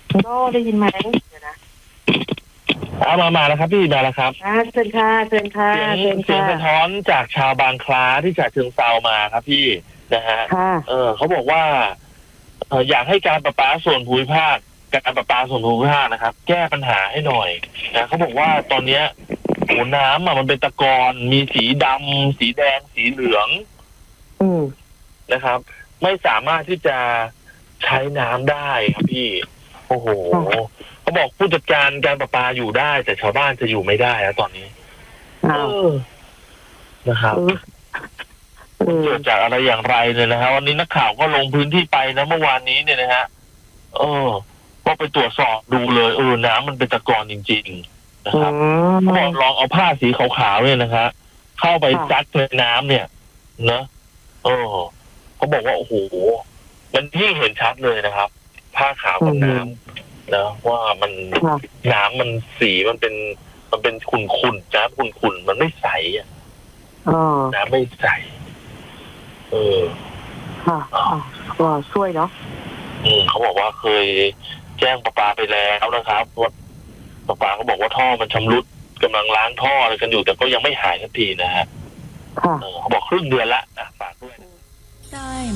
ก็ได้ยินไหมเดี๋ยวนะมาแล้วครับพี่มาแล้วครับเชิญค่ะเชิญค่ะเสียงสะท้อนจากชาวบางคล้าที่ฉะเชิงเทรามาครับพี่นะฮะเขาบอกว่าอยากให้การประปาส่วนภูมิภาคการประปาส่วนภูมิภาคนะครับแก้ปัญหาให้หน่อยนะเขาบอกว่าตอนเนี้ยโหน้ำมันเป็นตะกอนมีสีดำสีแดงสีเหลืองนะครับ ไม่สามารถที่จะใช้น้ำได้ครับพี่โอ้โหเขาบอกผู้จัดการการประปาอยู่ได้แต่ชาวบ้านจะอยู่ไม่ได้แล้วตอนนี้นะครับเกิดจากอะไรอย่างไรเนี่ยนะฮะวันนี้นักข่าวก็ลงพื้นที่ไปนะเมื่อวานนี้เนี่ยนะฮะก็ไปตรวจสอบดูเลยน้ำมันเป็นตะกอนจริงๆนะครับเขาบอกลองเอาผ้าสีขาวๆเนี่ยนะฮะเข้าไปซักในน้ำเนี่ยนะเขาบอกว่าโอ้โหมันยิ่งเห็นชัดเลยนะครับผ้าขาวกับน้ำนะว่ามันน้ำมันสีมันเป็นขุ่นๆน้ำขุ่นๆมันไม่ใสอ่ะน้ำไม่ใสก็ช่วยเนาะเขาบอกว่าเคยแจ้งประปาไปแล้วนะครับว่าประปาเขาบอกว่าท่อมันชำรุดกำลังล้างท่ออะไรกันอยู่แต่ก็ยังไม่หายสักทีนะฮะเขาบอกครึ่งเดือนละฝากด้วย